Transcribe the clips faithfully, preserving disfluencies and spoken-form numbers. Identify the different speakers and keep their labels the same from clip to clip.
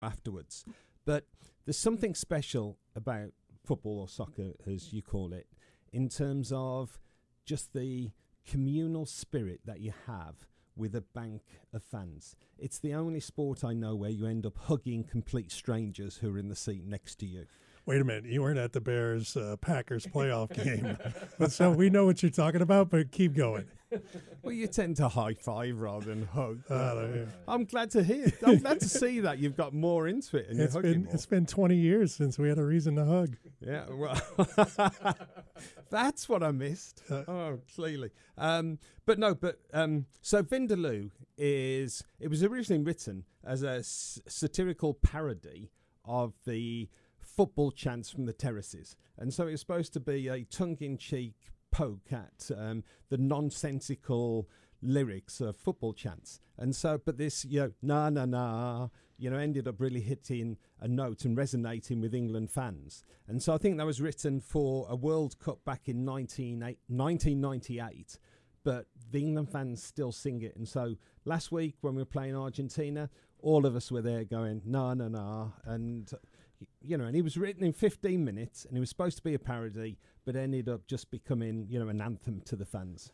Speaker 1: afterwards. But there's something special about football or soccer, as you call it, in terms of just the communal spirit that you have with a bank of fans. It's the only sport I know where you end up hugging complete strangers who are in the seat next to you.
Speaker 2: Wait a minute, you weren't at the Bears uh, Packers playoff game, but so we know what you're talking about. But keep going.
Speaker 1: Well, you tend to high five rather than hug.
Speaker 2: Uh, yeah.
Speaker 1: I'm glad to hear. I'm glad to see that you've got more into it and you're
Speaker 2: It's
Speaker 1: hugging
Speaker 2: been
Speaker 1: more.
Speaker 2: it's been twenty years since we had a reason to hug.
Speaker 1: Yeah, well, that's what I missed.
Speaker 2: Uh,
Speaker 1: Oh, clearly. Um, but no, but um, so Vindaloo is, it was originally written as a s- satirical parody of the football chants from the terraces. And so it was supposed to be a tongue-in-cheek poke at um, the nonsensical lyrics of football chants. And so, but this, you know, na na na, you know, ended up really hitting a note and resonating with England fans. And so I think that was written for a World Cup back in nineteen ninety-eight, but the England fans still sing it. And so last week when we were playing Argentina, all of us were there going, na na na, and you know, and he was written in fifteen minutes, and he was supposed to be a parody, but ended up just becoming, you know, an anthem to the fans.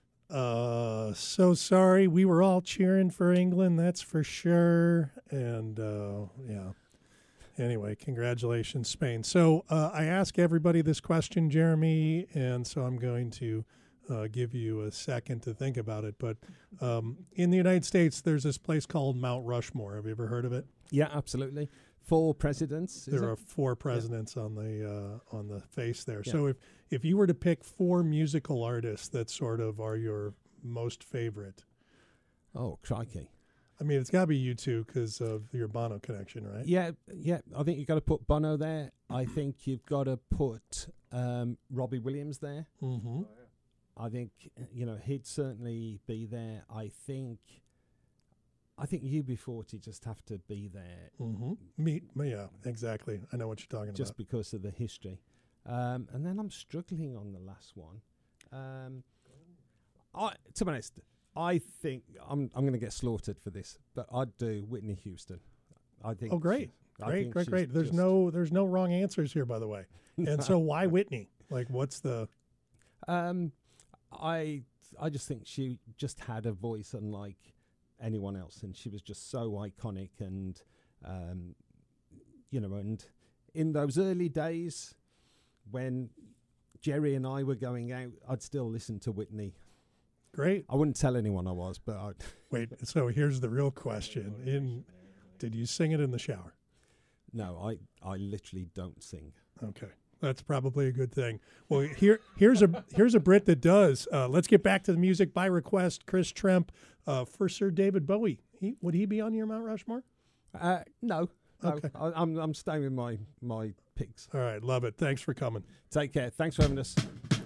Speaker 2: Uh, so sorry. We were all cheering for England, that's for sure. And uh, yeah. Anyway, congratulations, Spain. So uh, I ask everybody this question, Jeremy, and so I'm going to uh, give you a second to think about it. But um, in the United States, there's this place called Mount Rushmore. Have you ever heard of it?
Speaker 1: Yeah, absolutely. Four presidents.
Speaker 2: There are
Speaker 1: it?
Speaker 2: four presidents yeah. on the uh, on the face there.
Speaker 1: Yeah.
Speaker 2: So if if you were to pick four musical artists that sort of are your most favorite,
Speaker 1: oh crikey!
Speaker 2: I mean, it's got to be you two because of your Bono connection, right?
Speaker 1: Yeah, yeah. I think you've got to put Bono there. I think you've got to put um, Robbie Williams there.
Speaker 2: Mm-hmm.
Speaker 1: I think you know he'd certainly be there. I think. I think U B forty just have to be there.
Speaker 2: Mm-hmm. Me, yeah, exactly. I know what you're talking
Speaker 1: just
Speaker 2: about.
Speaker 1: Just because of the history. Um, and then I'm struggling on the last one. Um, I, to be honest, I think I'm I'm going to get slaughtered for this, but I'd do Whitney Houston. I think.
Speaker 2: Oh, great,
Speaker 1: she,
Speaker 2: great, great, great. There's
Speaker 1: just
Speaker 2: no there's no wrong answers here, by the way. And so, why Whitney? Like, what's the?
Speaker 1: Um, I I just think she just had a voice unlike anyone else, and she was just so iconic. And um, you know, and in those early days when Jerry and I were going out, I'd still listen to Whitney.
Speaker 2: Great.
Speaker 1: I wouldn't tell anyone I was, but I'd
Speaker 2: wait. So here's the real question: In did you sing it in the shower?
Speaker 1: No, I I literally don't sing.
Speaker 2: Okay. That's probably a good thing. Well, here here's a here's a Brit that does. Uh, let's get back to the music by request. Chris Tremp uh, for Sir David Bowie. He, would he be on your Mount Rushmore?
Speaker 1: Uh, no, no.
Speaker 2: Okay.
Speaker 1: I, I'm I'm staying with my my picks.
Speaker 2: All right, love it. Thanks for coming.
Speaker 1: Take care. Thanks for having us.